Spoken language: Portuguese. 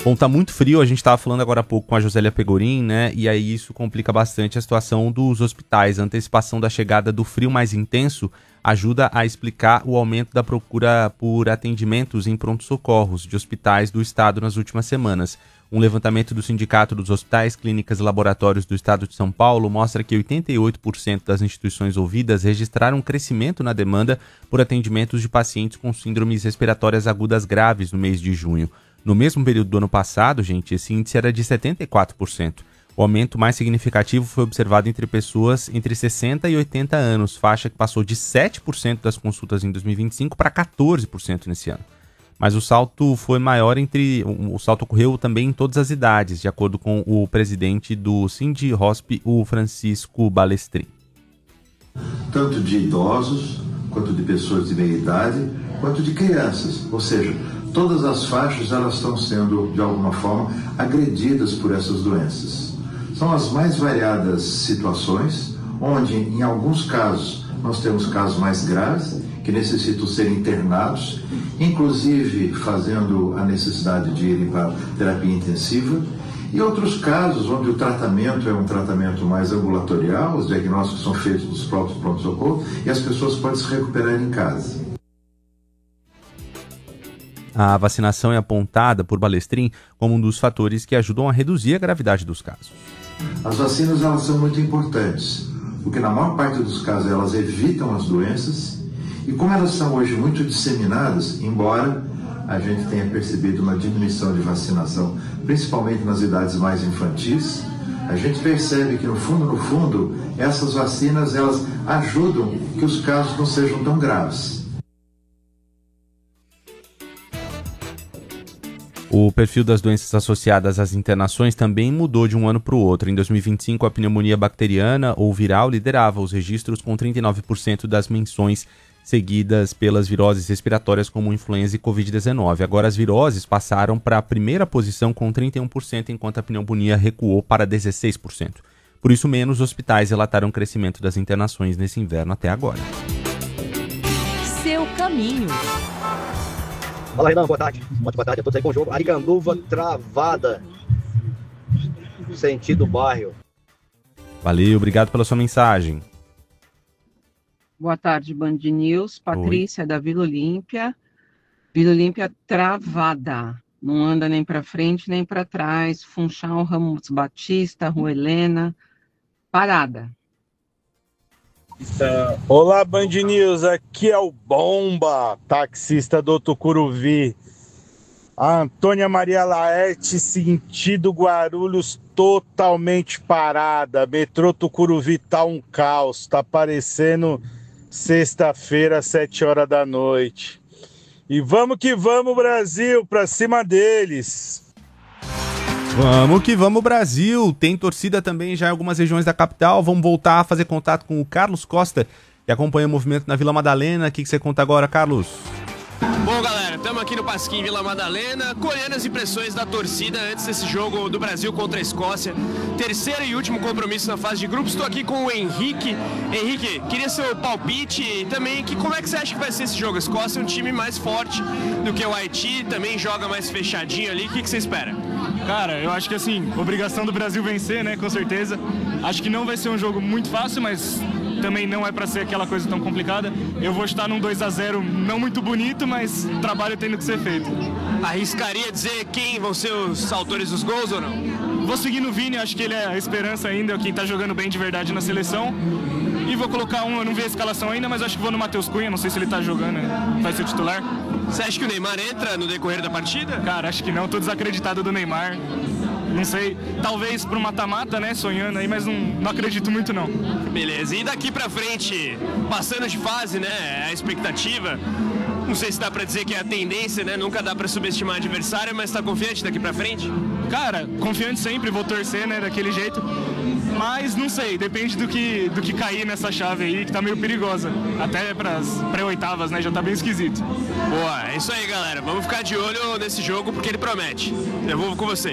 Bom, tá muito frio, a gente estava falando agora há pouco com a Josélia Pegorim, né? E aí isso complica bastante a situação dos hospitais. A antecipação da chegada do frio mais intenso ajuda a explicar o aumento da procura por atendimentos em pronto-socorros de hospitais do estado nas últimas semanas. Um levantamento do Sindicato dos Hospitais, Clínicas e Laboratórios do Estado de São Paulo mostra que 88% das instituições ouvidas registraram um crescimento na demanda por atendimentos de pacientes com síndromes respiratórias agudas graves no mês de junho. No mesmo período do ano passado, gente, esse índice era de 74%. O aumento mais significativo foi observado entre pessoas entre 60 e 80 anos, faixa que passou de 7% das consultas em 2025 para 14% nesse ano. Mas o salto foi maior o salto ocorreu também em todas as idades, de acordo com o presidente do Sindhosp, o Francisco Balestrin. Tanto de idosos, quanto de pessoas de meia idade, quanto de crianças, ou seja, todas as faixas elas estão sendo, de alguma forma, agredidas por essas doenças. São as mais variadas situações, onde, em alguns casos, nós temos casos mais graves, que necessitam ser internados, inclusive fazendo a necessidade de irem para terapia intensiva, e outros casos onde o tratamento é um tratamento mais ambulatorial, os diagnósticos são feitos nos próprios pronto-socorro, e as pessoas podem se recuperar em casa. A vacinação é apontada por Balestrin como um dos fatores que ajudam a reduzir a gravidade dos casos. As vacinas elas são muito importantes, porque na maior parte dos casos elas evitam as doenças, e como elas são hoje muito disseminadas, embora a gente tenha percebido uma diminuição de vacinação, principalmente nas idades mais infantis, a gente percebe que no fundo, essas vacinas elas ajudam que os casos não sejam tão graves. O perfil das doenças associadas às internações também mudou de um ano para o outro. Em 2025, a pneumonia bacteriana ou viral liderava os registros com 39% das menções, seguidas pelas viroses respiratórias como influenza e Covid-19. Agora as viroses passaram para a primeira posição com 31%, enquanto a pneumonia recuou para 16%. Por isso, menos hospitais relataram crescimento das internações nesse inverno até agora. Seu caminho. Fala, Renan, boa tarde. Boa tarde a todos aí com o jogo. Aricanduva travada, sentido bairro. Valeu, obrigado pela sua mensagem. Boa tarde, Band News. Patrícia, da Vila Olímpia. Vila Olímpia travada. Não anda nem para frente, nem para trás. Funchal, Ramos Batista, Rua Helena. Parada. Olá, Band News. Aqui é o Bomba, taxista do Tucuruvi. A Antônia Maria Laerte, sentido Guarulhos, totalmente parada. Metrô Tucuruvi tá um caos. Tá parecendo sexta-feira, 7 horas da noite. E vamos que vamos, Brasil, pra cima deles. Vamos que vamos, Brasil. Tem torcida também já em algumas regiões da capital. Vamos voltar a fazer contato com o Carlos Costa, que acompanha o movimento na Vila Madalena. O que você conta agora, Carlos? Bom, galera, estamos aqui no Pasquim Vila Madalena, colhendo as impressões da torcida antes desse jogo do Brasil contra a Escócia. Terceiro e último compromisso na fase de grupos. Estou aqui com o Henrique. Henrique, queria seu palpite e também como é que você acha que vai ser esse jogo? A Escócia é um time mais forte do que o Haiti, também joga mais fechadinho ali. O que você espera? Cara, eu acho que assim, obrigação do Brasil vencer, né, com certeza. Acho que não vai ser um jogo muito fácil, mas também não é para ser aquela coisa tão complicada. Eu vou estar num 2-0 não muito bonito, mas o trabalho tendo que ser feito. Arriscaria dizer quem vão ser os autores dos gols ou não? Vou seguir no Vini, acho que ele é a esperança ainda, quem tá jogando bem de verdade na seleção. E vou colocar eu não vi a escalação ainda, mas acho que vou no Matheus Cunha, não sei se ele tá jogando, vai ser titular. Você acha que o Neymar entra no decorrer da partida? Cara, acho que não, tô desacreditado do Neymar. Não sei, talvez pro mata-mata, né, sonhando aí, mas não acredito muito não. Beleza, e daqui pra frente, passando de fase, né, a expectativa, não sei se dá pra dizer que é a tendência, né, nunca dá pra subestimar o adversário, mas tá confiante daqui pra frente? Cara, confiante sempre, vou torcer, né, daquele jeito, mas não sei, depende do que cair nessa chave aí, que tá meio perigosa, até pras pré-oitavas, né, já tá bem esquisito. Boa, é isso aí, galera, vamos ficar de olho nesse jogo porque ele promete. Eu vou com você.